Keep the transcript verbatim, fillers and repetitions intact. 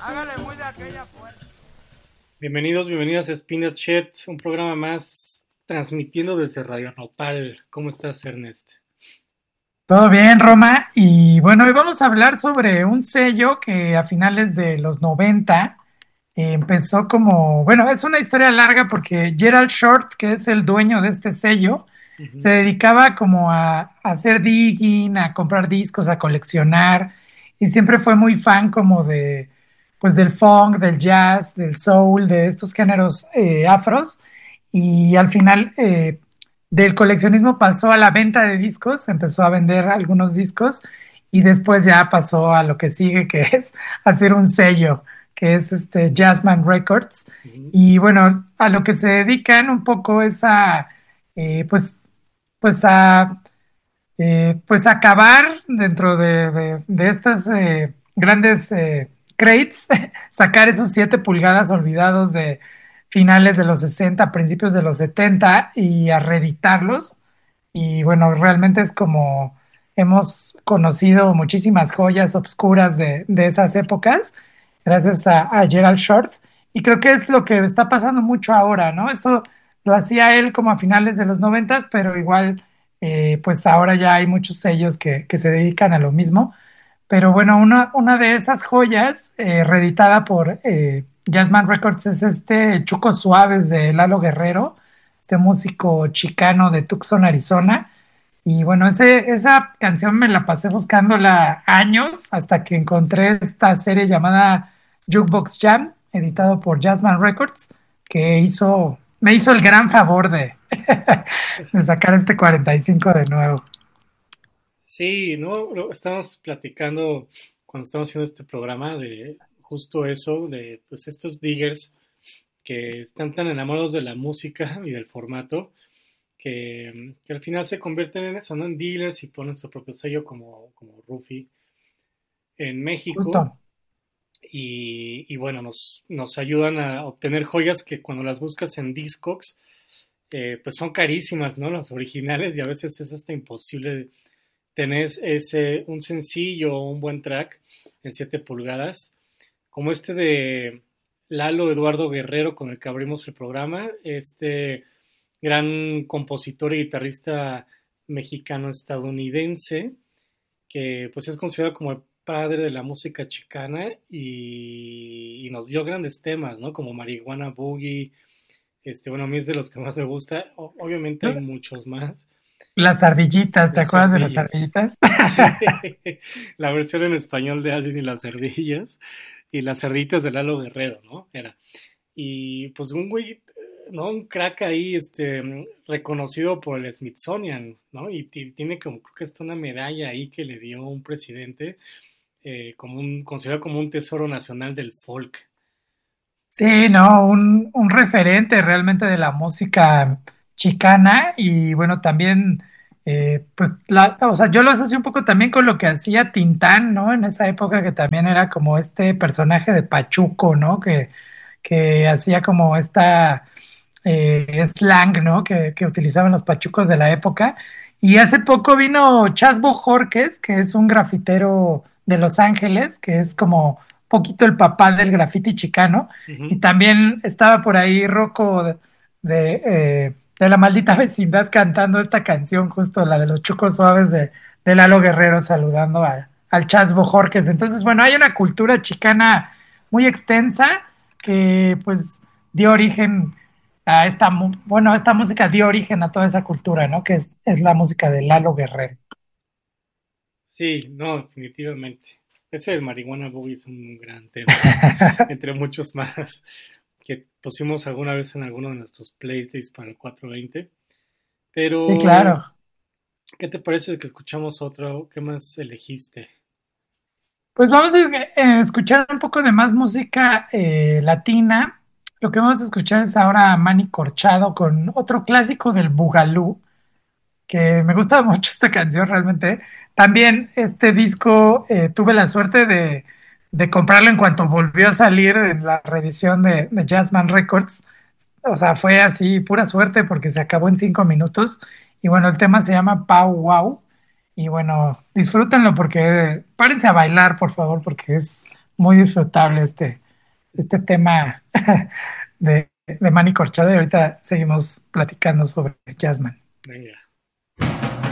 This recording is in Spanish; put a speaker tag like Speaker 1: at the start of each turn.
Speaker 1: Bienvenidos, bienvenidas a Spinach Chat, un programa más transmitiendo desde Radio Nopal. ¿Cómo estás, Ernest?
Speaker 2: Todo bien, Roma. Y bueno, hoy vamos a hablar sobre un sello que a finales de los noventa eh, empezó como, bueno, es una historia larga porque Gerald Short, que es el dueño de este sello, se
Speaker 1: Ujú.
Speaker 2: dedicaba como a, a hacer digging, a comprar discos, a coleccionar, y siempre fue muy fan como de, pues del funk, del jazz, del soul, de estos géneros eh, afros, y al final eh, del coleccionismo pasó a la venta de discos, empezó a vender algunos discos, y después ya pasó a lo que sigue, que es hacer un sello, que es este Jazzman Records.
Speaker 1: Ujú.
Speaker 2: Y bueno, a lo que se dedican un poco es a, eh, pues, pues a, eh, pues acabar dentro de, de- de estas eh, grandes eh, crates, sacar esos siete pulgadas olvidados de finales de los sesenta, principios de los setenta y a reeditarlos. Y bueno, realmente es como hemos conocido muchísimas joyas obscuras de, de esas épocas, gracias a, a Gerald Short. Y creo que es lo que está pasando mucho ahora, ¿no? Eso lo hacía él como a finales de los noventas, pero igual, eh, pues ahora ya hay muchos sellos que, que se dedican a lo mismo. Pero bueno, una, una de esas joyas, eh, reeditada por eh, Jazzman Records, es este Chucos Suaves de Lalo Guerrero, este músico chicano de Tucson, Arizona. Y bueno, ese, esa canción me la pasé buscándola años hasta que encontré esta serie llamada Jukebox Jam, editado por Jazzman Records, que hizo, me hizo el gran favor de, de sacar este cuarenta y cinco de nuevo.
Speaker 1: Sí, ¿no? Lo- Estamos platicando cuando estamos haciendo este programa de justo eso, de pues estos diggers que están tan enamorados de la música y del formato que, que al final se convierten en eso, ¿no? En dealers y ponen su propio sello como, como Rufi en México.
Speaker 2: Justo.
Speaker 1: Y, y bueno, nos, nos ayudan a obtener joyas que cuando las buscas en Discogs, eh, pues son carísimas, ¿no? Las originales y a veces es hasta imposible tener ese, un sencillo o un buen track en siete pulgadas, como este de Lalo Eduardo Guerrero con el que abrimos el programa, este gran compositor y guitarrista mexicano-estadounidense que pues es considerado como el padre de la música chicana y, y nos dio grandes temas, ¿no? Como Marihuana Boogie, este, bueno, a mí es de los que más me gusta, O- obviamente hay muchos más,
Speaker 2: Las ardillitas, ¿te
Speaker 1: las
Speaker 2: acuerdas de las
Speaker 1: ardillas,
Speaker 2: ardillitas?
Speaker 1: sí, la versión en español de Alvin y las ardillas, y las ardillitas de Lalo Guerrero, ¿no? Era, y pues un güey, ¿no? Un crack ahí, este, reconocido por el Smithsonian, ¿no? Y ti- tiene como, creo que está una medalla ahí que le dio un presidente, eh, como un, considerado como un tesoro nacional del folk.
Speaker 2: Sí, no, un, un referente realmente de la música chicana y bueno, también, eh, pues, la, o sea, yo lo asocio un poco también con lo que hacía Tintán, ¿no? En esa época que también era como este personaje de Pachuco, ¿no? Que, que hacía como esta eh, slang, ¿no? Que, que utilizaban los pachucos de la época. Y hace poco vino Chasbo Jorques, que es un grafitero de Los Ángeles, que es como poquito el papá del graffiti chicano. Y
Speaker 1: Ujú.
Speaker 2: también estaba por ahí Rocco de, de, eh, de la maldita vecindad cantando esta canción, justo la de los chucos suaves de, de Lalo Guerrero, saludando a- al Chasbo Jorques. Entonces, bueno, hay una cultura chicana muy extensa que pues dio origen a esta, mu- bueno, esta música dio origen a toda esa cultura, ¿no? Que es, es la música de Lalo Guerrero.
Speaker 1: Sí, no, definitivamente. Ese del Marihuana Boogie es un gran tema, entre muchos más que pusimos alguna vez en alguno de nuestros playlists para el cuatro veinte.
Speaker 2: Sí,
Speaker 1: Pero,
Speaker 2: claro.
Speaker 1: ¿qué te parece que escuchamos otro? ¿Qué más elegiste?
Speaker 2: Pues vamos a eh, escuchar un poco de más música eh, latina. Lo que vamos a escuchar es ahora a Manny Corchado con otro clásico del Bugalú, que me gusta mucho esta canción realmente. También este disco eh, tuve la suerte de, de comprarlo en cuanto volvió a salir en la reedición de, de Jazzman Records. O sea, fue así pura suerte porque se acabó en cinco minutos. Y bueno, el tema se llama Pow Wow. Y bueno, disfrútenlo porque párense a bailar, por favor, porque es muy disfrutable este, este tema de, de Manny Corchado y ahorita seguimos platicando sobre Jazzman.
Speaker 1: Venga.